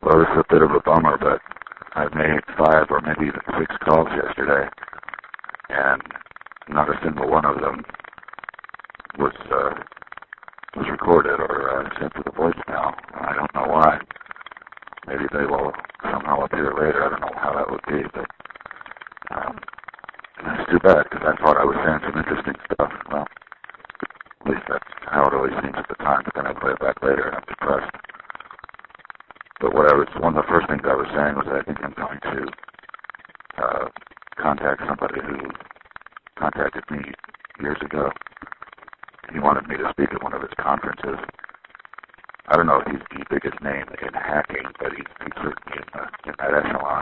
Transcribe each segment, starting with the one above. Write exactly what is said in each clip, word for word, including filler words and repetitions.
Well, this is a bit of a bummer, but I made five or maybe even six calls yesterday, and not a single one of them was uh, was recorded or uh, sent to the voicemail. I don't know why. Maybe they will somehow appear later. I don't know how that would be, but um, it's too bad because I thought I was saying some interesting stuff. Well, at least that's how it always seems at the time, but then I play it back later and I'm depressed. But what I was, one of the first things I was saying was that I think I'm going to uh, contact somebody who contacted me years ago. He wanted me to speak at one of his conferences. I don't know if he's the biggest name in hacking, but he's, he's certainly in, the, in that echelon.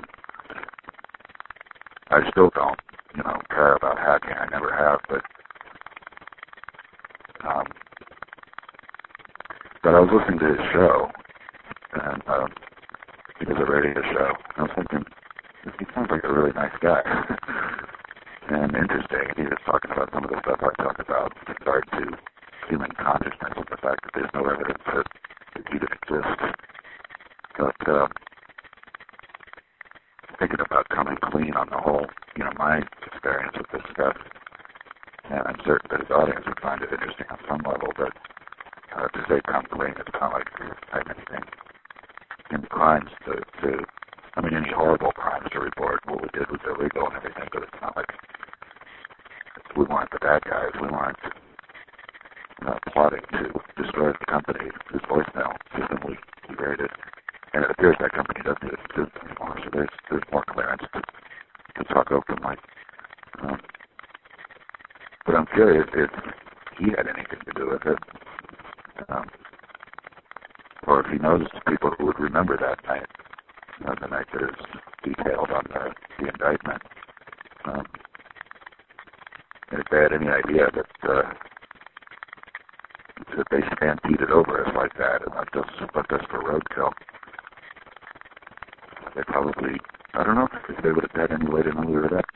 I still don't, you know, care about hacking. I never have, but um, but I was listening to his show, and um, it was a radio show. I was thinking, he sounds like a really nice guy and interesting. And he was talking about some of the stuff I talked about with regard to human consciousness and the fact that there's no evidence that it even exists. But uh, thinking about coming clean on the whole, you know, my experience with this stuff, and I'm certain that his audience would find it interesting on some level, but uh, to say come clean, it's not like I have anything in crimes to, to, I mean, any horrible crimes to report. What we did was illegal and everything, but it's not like we weren't the bad guys. We weren't uh, plotting to destroy the company whose voicemail system we created. And it appears that company doesn't even exist anymore, so there's, there's more clearance to, to talk openly. Um, but I'm curious if he had anything to do with it, um, or if he knows people who would remember that night, uh, the night that is detailed on the, the indictment. Um, and if they had any idea that, uh, that they stampeded over us like that and left us, left us for roadkill. They probably, I don't know if they would have had any way to know we were there.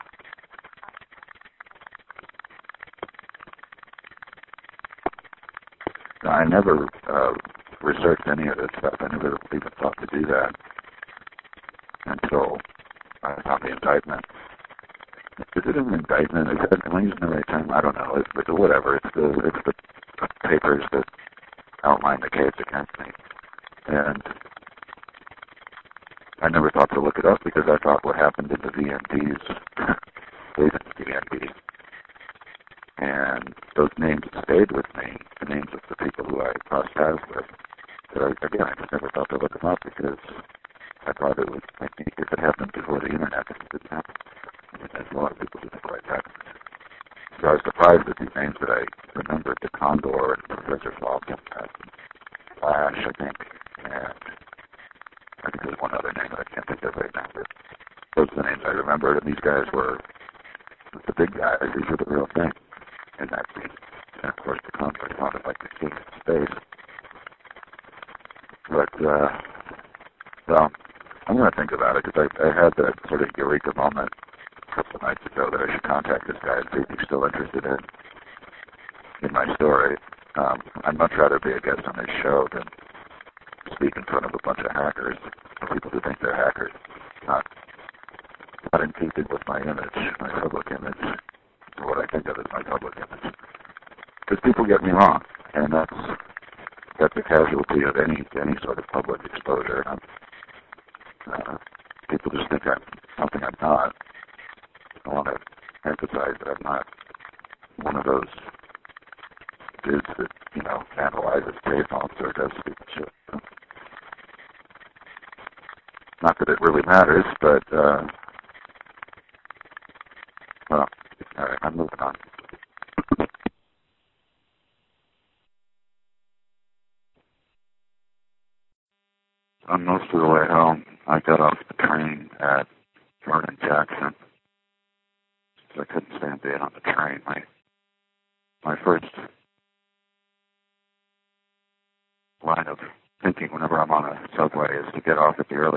I never uh, researched any of this stuff. I never even thought to do that until I found the indictment. Is it an indictment? Is that, am I using the right term? I don't know. It's, it's whatever. It's the, it's the papers that outline the case against me. And I never thought to look it up because I thought what happened in the V M Ps, stayed in the V M Ps. And those names stayed with me, the names of the people who I crossed paths with. But I, again, I just never thought to look them up because I thought it was, I think if it happened before the internet, it didn't happen. I mean, there's a lot of people who think like that. So I was surprised that these names that I remembered, the Condor and Professor Falcon, and Flash, I think, and I think there's one other name that I can't think of right now, but those are the names I remembered, and these guys were the big guys. These were the real thing in that scene. And of course, the Condor sounded like the king of space. But, uh, well, I'm going to think about it because I, I had that sort of eureka moment a couple of nights ago that I should contact this guy and see if he's still interested in in my story. Um, I'd much rather be a guest on his show than speak in front of a bunch of hackers, or people who think they're hackers. Not, not in keeping with my image, my public image, or what I think of as my public image. Because people get me wrong, and that's that's a casualty of any any sort of public exposure. Um, uh, people just think I'm something I'm not. I want to emphasize that I'm not one of those dudes that, you know, analyzes payphones or does stupid shit. Not that it really matters, but, uh, well, all right, I'm moving on. On most of the way home, I got off the train at Vernon Jackson. So I couldn't stand being on the train. My my first line of thinking whenever I'm on a subway is to get off at the earliest